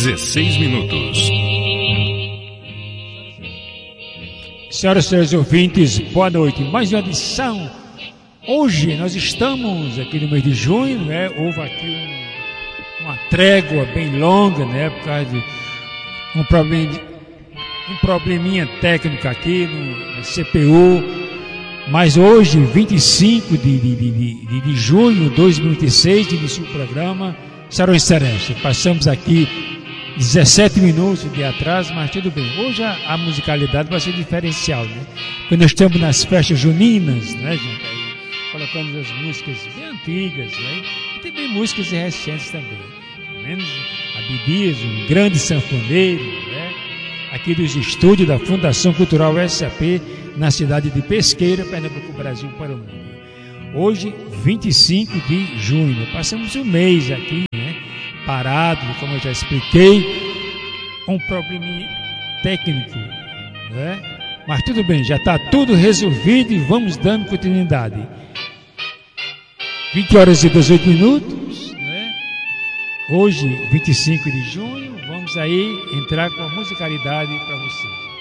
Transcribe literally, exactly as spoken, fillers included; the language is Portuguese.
dezesseis minutos. Senhoras e senhores ouvintes, boa noite. Mais uma edição. Hoje nós estamos aqui no mês de junho, né? Houve aqui um, uma trégua bem longa, né? Por causa de um, problem, um probleminha técnico aqui no, no C P U. Mas hoje, vinte e cinco de, de, de, de, de junho de dois mil e vinte e seis, inicia o programa Sarão Sereste. Passamos aqui dezessete minutos de atraso, mas tudo bem. Hoje a, a musicalidade vai ser diferencial, né? Quando nós estamos nas festas juninas, né, gente? Aí, colocando as músicas bem antigas, né? E também músicas recentes também. Pelo menos Abdias, um grande sanfoneiro, né? Aqui dos estúdios da Fundação Cultural S A P, na cidade de Pesqueira, Pernambuco, Brasil, para o mundo. Hoje, vinte e cinco de junho, passamos um mês aqui, né, parado, como eu já expliquei, um probleminha técnico, né? Mas tudo bem, já está tudo resolvido e vamos dando continuidade. vinte horas e dezoito minutos, né? Hoje, vinte e cinco de junho, vamos aí entrar com a musicalidade para vocês.